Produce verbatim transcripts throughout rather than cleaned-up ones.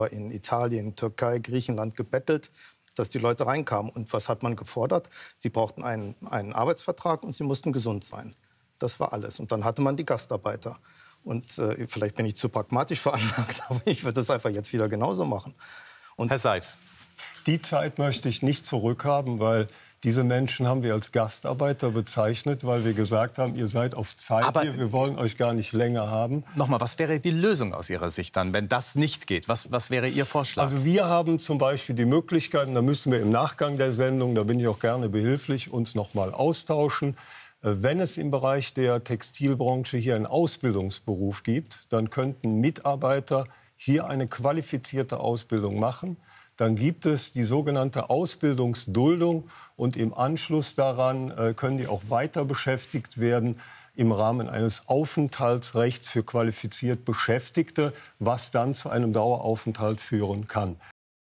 In Italien, Türkei, Griechenland gebettelt, dass die Leute reinkamen. Und was hat man gefordert? Sie brauchten einen, einen Arbeitsvertrag und sie mussten gesund sein. Das war alles. Und dann hatte man die Gastarbeiter. Und äh, vielleicht bin ich zu pragmatisch veranlagt, aber ich würde das einfach jetzt wieder genauso machen. Und Herr Seitz. Die Zeit möchte ich nicht zurückhaben, weil diese Menschen haben wir als Gastarbeiter bezeichnet, weil wir gesagt haben, ihr seid auf Zeit Aber hier, wir wollen euch gar nicht länger haben. Nochmal, was wäre die Lösung aus Ihrer Sicht dann, wenn das nicht geht? Was, was wäre Ihr Vorschlag? Also wir haben zum Beispiel die Möglichkeiten, da müssen wir im Nachgang der Sendung, da bin ich auch gerne behilflich, uns noch mal austauschen. Wenn es im Bereich der Textilbranche hier einen Ausbildungsberuf gibt, dann könnten Mitarbeiter hier eine qualifizierte Ausbildung machen. Dann gibt es die sogenannte Ausbildungsduldung und im Anschluss daran äh, können die auch weiter beschäftigt werden im Rahmen eines Aufenthaltsrechts für qualifiziert Beschäftigte, was dann zu einem Daueraufenthalt führen kann.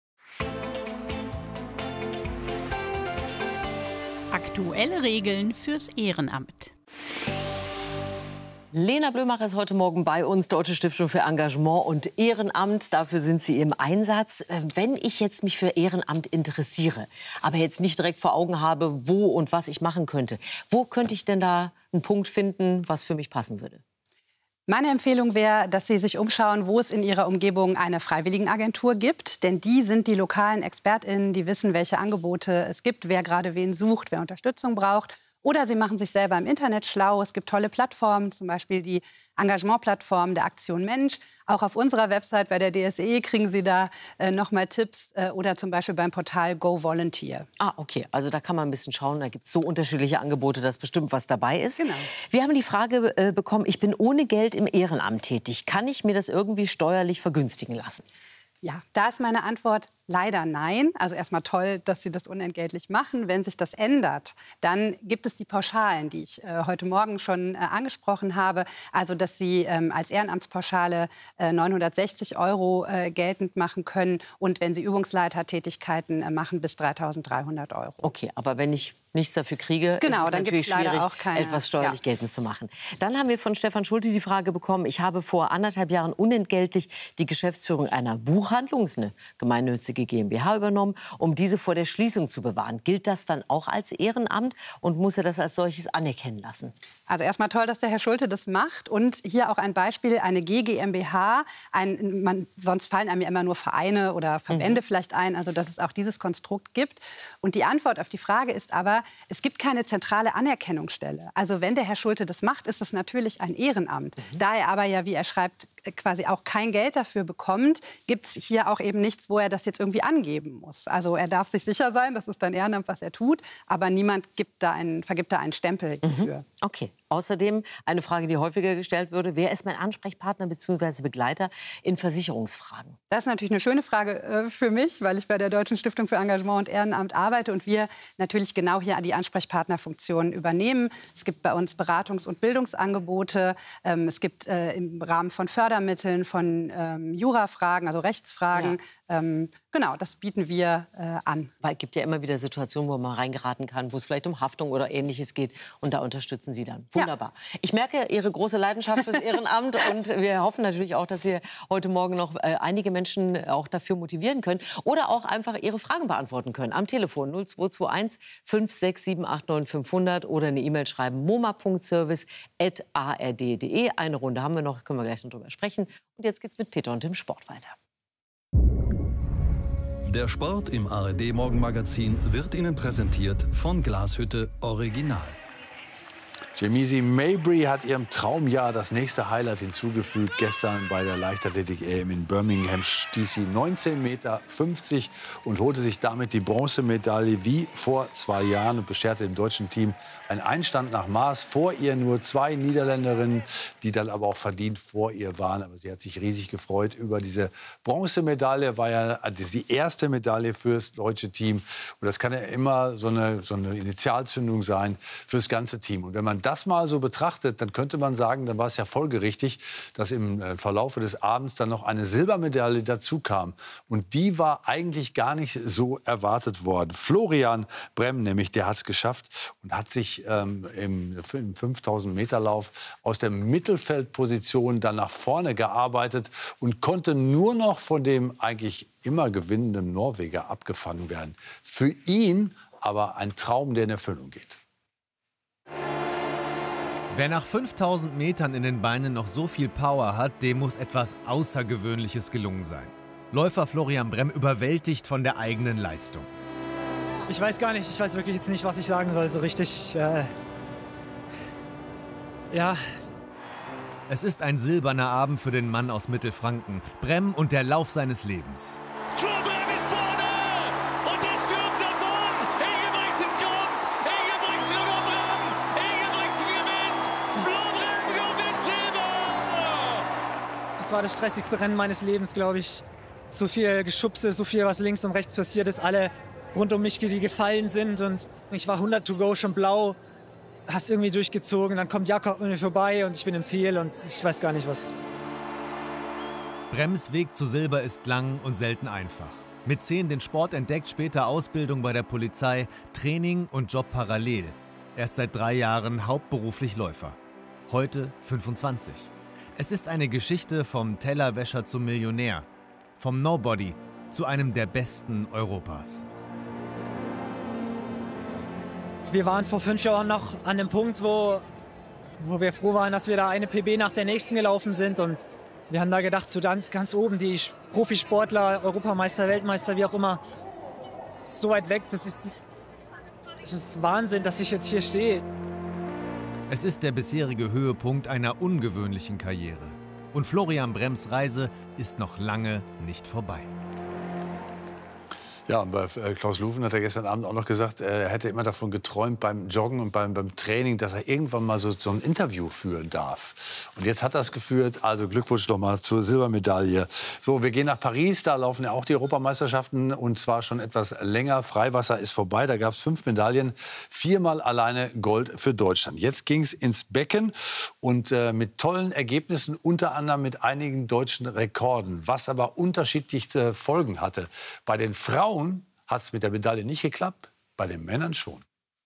Aktuelle Regeln fürs Ehrenamt. Lena Blömacher ist heute Morgen bei uns, Deutsche Stiftung für Engagement und Ehrenamt. Dafür sind Sie im Einsatz. Wenn ich jetzt mich für Ehrenamt interessiere, aber jetzt nicht direkt vor Augen habe, wo und was ich machen könnte, wo könnte ich denn da einen Punkt finden, was für mich passen würde? Meine Empfehlung wäre, dass Sie sich umschauen, wo es in Ihrer Umgebung eine Freiwilligenagentur gibt. Denn die sind die lokalen ExpertInnen, die wissen, welche Angebote es gibt, wer gerade wen sucht, wer Unterstützung braucht. Oder Sie machen sich selber im Internet schlau. Es gibt tolle Plattformen, zum Beispiel die Engagementplattform der Aktion Mensch. Auch auf unserer Website bei der D S E kriegen Sie da äh, noch mal Tipps. Äh, oder zum Beispiel beim Portal Go Volunteer. Ah, okay. Also da kann man ein bisschen schauen. Da gibt es so unterschiedliche Angebote, dass bestimmt was dabei ist. Genau. Wir haben die Frage äh, bekommen, ich bin ohne Geld im Ehrenamt tätig. Kann ich mir das irgendwie steuerlich vergünstigen lassen? Ja, da ist meine Antwort leider nein. Also erstmal toll, dass Sie das unentgeltlich machen. Wenn sich das ändert, dann gibt es die Pauschalen, die ich äh, heute Morgen schon äh, angesprochen habe. Also dass Sie ähm, als Ehrenamtspauschale äh, neunhundertsechzig Euro äh, geltend machen können und wenn Sie Übungsleitertätigkeiten äh, machen, bis dreitausenddreihundert Euro. Okay, aber wenn ich nichts dafür kriege, genau, ist es dann natürlich schwierig, auch keine, etwas steuerlich ja. geltend zu machen. Dann haben wir von Stefan Schulte die Frage bekommen, ich habe vor anderthalb Jahren unentgeltlich die Geschäftsführung einer Buchhandlung, eine gemeinnützige GmbH, übernommen, um diese vor der Schließung zu bewahren. Gilt das dann auch als Ehrenamt und muss er das als solches anerkennen lassen? Also erstmal toll, dass der Herr Schulte das macht. Und hier auch ein Beispiel, eine G GmbH. Ein, man, sonst fallen einem ja immer nur Vereine oder Verbände mhm. vielleicht ein, also dass es auch dieses Konstrukt gibt. Und die Antwort auf die Frage ist aber, es gibt keine zentrale Anerkennungsstelle. Also wenn der Herr Schulte das macht, ist es natürlich ein Ehrenamt. Mhm. Da er aber ja, wie er schreibt, quasi auch kein Geld dafür bekommt, gibt es hier auch eben nichts, wo er das jetzt irgendwie angeben muss. Also er darf sich sicher sein, das ist ein Ehrenamt, was er tut, aber niemand gibt da einen, vergibt da einen Stempel dafür. Mhm. Okay. Außerdem eine Frage, die häufiger gestellt würde, wer ist mein Ansprechpartner bzw. Begleiter in Versicherungsfragen? Das ist natürlich eine schöne Frage äh, für mich, weil ich bei der Deutschen Stiftung für Engagement und Ehrenamt arbeite und wir natürlich genau hier die Ansprechpartnerfunktion übernehmen. Es gibt bei uns Beratungs- und Bildungsangebote, ähm, es gibt äh, im Rahmen von Fördermitteln, von ähm, Jurafragen, also Rechtsfragen. Ja. Ähm, genau, das bieten wir äh, an. Weil es gibt ja immer wieder Situationen, wo man reingeraten kann, wo es vielleicht um Haftung oder Ähnliches geht und da unterstützen Sie dann. Wunderbar. Ja. Ich merke Ihre große Leidenschaft fürs Ehrenamt und wir hoffen natürlich auch, dass wir heute Morgen noch äh, einige Menschen auch dafür motivieren können oder auch einfach Ihre Fragen beantworten können. Am Telefon null zwei zwei eins fünf sechs sieben acht neun fünfhundert oder eine E-Mail schreiben moma punkt service at a r d punkt d e. Eine Runde haben wir noch, können wir gleich noch drüber sprechen. Und jetzt geht's mit Peter und dem Sport weiter. Der Sport im A R D-Morgenmagazin wird Ihnen präsentiert von Glashütte Original. Jamisi Mabry hat ihrem Traumjahr das nächste Highlight hinzugefügt. Gestern bei der Leichtathletik-E M in Birmingham stieß sie neunzehn Meter fünfzig und holte sich damit die Bronzemedaille wie vor zwei Jahren und bescherte dem deutschen Team einen Einstand nach Maß. Vor ihr nur zwei Niederländerinnen, die dann aber auch verdient vor ihr waren. Aber sie hat sich riesig gefreut über diese Bronzemedaille. War ja die erste Medaille fürs deutsche Team. Und das kann ja immer so eine, so eine Initialzündung sein fürs ganze Team. Und wenn man das mal so betrachtet, dann könnte man sagen, dann war es ja folgerichtig, dass im äh, Verlaufe des Abends dann noch eine Silbermedaille dazu kam. Und die war eigentlich gar nicht so erwartet worden. Florian Bremm nämlich, der hat es geschafft und hat sich ähm, im, im fünftausend Meter Lauf aus der Mittelfeldposition dann nach vorne gearbeitet und konnte nur noch von dem eigentlich immer gewinnenden Norweger abgefangen werden. Für ihn aber ein Traum, der in Erfüllung geht. Wer nach fünftausend Metern in den Beinen noch so viel Power hat, dem muss etwas Außergewöhnliches gelungen sein. Läufer Florian Bremm überwältigt von der eigenen Leistung. Ich weiß gar nicht, ich weiß wirklich jetzt nicht, was ich sagen soll, so richtig. Äh ja. Es ist ein silberner Abend für den Mann aus Mittelfranken. Bremm und der Lauf seines Lebens. Flo Bremm ist vorne und der stürmt davon. Ingebrigtsen kommt, Ingebrigtsen über Bremm, Ingebrigtsen gewinnt, Flo Bremm gewinnt Silber. Das war das stressigste Rennen meines Lebens, glaube ich. So viel Geschubse, so viel, was links und rechts passiert ist, alle rund um mich, die gefallen sind. Und ich war hundert to go, schon blau, hast irgendwie durchgezogen. Dann kommt Jakob mir vorbei und ich bin im Ziel und ich weiß gar nicht, was. Bremms Weg zu Silber ist lang und selten einfach. Mit zehn den Sport entdeckt, später Ausbildung bei der Polizei, Training und Job parallel. Erst seit drei Jahren hauptberuflich Läufer. Heute fünfundzwanzig. Es ist eine Geschichte vom Tellerwäscher zum Millionär. Vom Nobody zu einem der besten Europas. Wir waren vor fünf Jahren noch an dem Punkt, wo, wo wir froh waren, dass wir da eine P B nach der nächsten gelaufen sind. Und wir haben da gedacht, so ganz, ganz oben, die Profisportler, Europameister, Weltmeister, wie auch immer, so weit weg. Das ist, das ist Wahnsinn, dass ich jetzt hier stehe. Es ist der bisherige Höhepunkt einer ungewöhnlichen Karriere. Und Florian Bremms Reise ist noch lange nicht vorbei. Ja, und bei Klaus Lufen hat er gestern Abend auch noch gesagt, er hätte immer davon geträumt beim Joggen und beim, beim Training, dass er irgendwann mal so, so ein Interview führen darf. Und jetzt hat er es geführt. Also Glückwunsch doch mal zur Silbermedaille. So, wir gehen nach Paris. Da laufen ja auch die Europameisterschaften und zwar schon etwas länger. Freiwasser ist vorbei. Da gab es fünf Medaillen. Viermal alleine Gold für Deutschland. Jetzt ging es ins Becken und äh, mit tollen Ergebnissen, unter anderem mit einigen deutschen Rekorden, was aber unterschiedliche Folgen hatte. Bei den Frauen hat es mit der Medaille nicht geklappt, bei den Männern schon.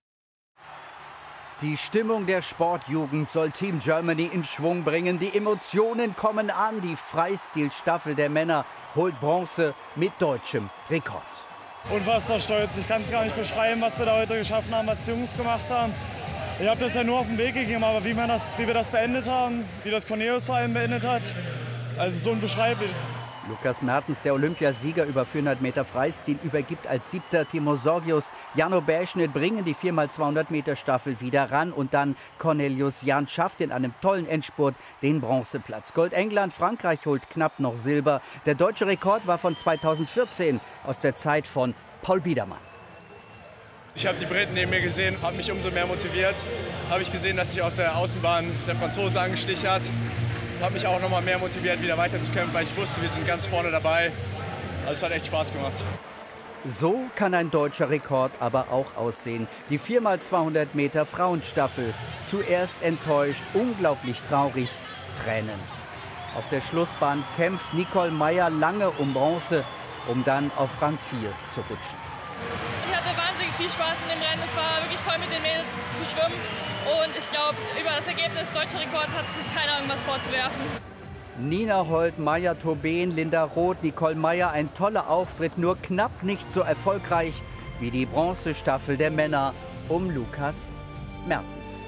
Die Stimmung der Sportjugend soll Team Germany in Schwung bringen. Die Emotionen kommen an. Die Freistil-Staffel der Männer holt Bronze mit deutschem Rekord. Unfassbar stolz. Ich kann es gar nicht beschreiben, was wir da heute geschaffen haben, was die Jungs gemacht haben. Ich habe das ja nur auf den Weg gegeben, aber wie, man das, wie wir das beendet haben, wie das Cornelius vor allem beendet hat, also so unbeschreiblich. Lukas Mertens, der Olympiasieger über vierhundert Meter Freistil, übergibt als Siebter Timo Sorgius. Jano Berschnitt bringen die vier mal zweihundert Meter Staffel wieder ran. Und dann Cornelius Jan schafft in einem tollen Endspurt den Bronzeplatz. Gold England, Frankreich holt knapp noch Silber. Der deutsche Rekord war von zweitausendvierzehn, aus der Zeit von Paul Biedermann. Ich habe die Briten neben mir gesehen, habe mich umso mehr motiviert. Habe ich gesehen, dass sich auf der Außenbahn der Franzose angestichen hat. Habe mich auch noch mal mehr motiviert, wieder weiterzukämpfen, weil ich wusste, wir sind ganz vorne dabei. Also es hat echt Spaß gemacht. So kann ein deutscher Rekord aber auch aussehen. Die vier mal zweihundert Meter Frauenstaffel. Zuerst enttäuscht, unglaublich traurig, Tränen. Auf der Schlussbahn kämpft Nicole Meyer lange um Bronze, um dann auf Rang vier zu rutschen. Ich hatte wahnsinnig viel Spaß in dem Rennen. Es war wirklich toll, mit den Mädels zu schwimmen. Und ich glaube, über das Ergebnis deutscher Rekord hat sich keiner irgendwas vorzuwerfen. Nina Holt, Maja Tobin, Linda Roth, Nicole Meyer. Ein toller Auftritt, nur knapp nicht so erfolgreich wie die Bronzestaffel der Männer um Lukas Mertens.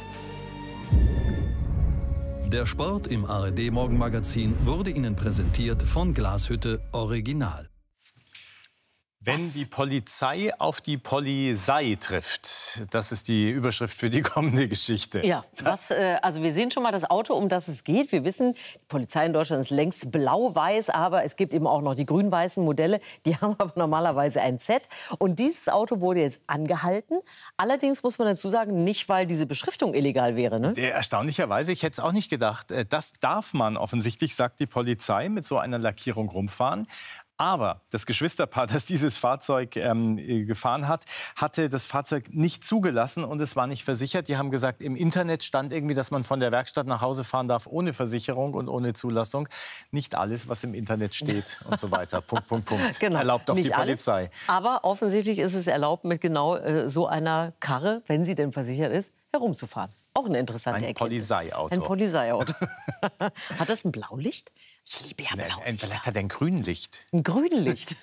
Der Sport im A R D Morgenmagazin wurde Ihnen präsentiert von Glashütte Original. Wenn Was? die Polizei auf die Polizei trifft, das ist die Überschrift für die kommende Geschichte. Ja, was, äh, also wir sehen schon mal das Auto, um das es geht. Wir wissen, die Polizei in Deutschland ist längst blau-weiß, aber es gibt eben auch noch die grün-weißen Modelle. Die haben aber normalerweise ein Z. Und dieses Auto wurde jetzt angehalten. Allerdings muss man dazu sagen, nicht, weil diese Beschriftung illegal wäre. Ne? Erstaunlicherweise, ich hätte es auch nicht gedacht. Das darf man offensichtlich, sagt die Polizei, mit so einer Lackierung rumfahren. Aber das Geschwisterpaar, das dieses Fahrzeug ähm, gefahren hat, hatte das Fahrzeug nicht zugelassen und es war nicht versichert. Die haben gesagt, im Internet stand irgendwie, dass man von der Werkstatt nach Hause fahren darf ohne Versicherung und ohne Zulassung. Nicht alles, was im Internet steht und so weiter. Punkt, Punkt, Punkt. Genau. Erlaubt auch Nicht die Polizei. Alles, aber offensichtlich ist es erlaubt, mit genau äh, so einer Karre, wenn sie denn versichert ist, herumzufahren. Auch eine interessante Ein Erkenntnis. Polizeiauto. Ein Polizeiauto. Hat das ein Blaulicht? Ich liebe ja Blau. Vielleicht hat er ein Grünlicht. Ein Grünlicht.